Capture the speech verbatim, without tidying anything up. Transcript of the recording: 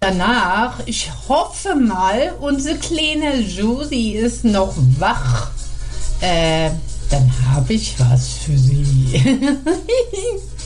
danach, ich hoffe mal, unsere kleine Josie ist noch wach. Äh, dann habe ich was für sie.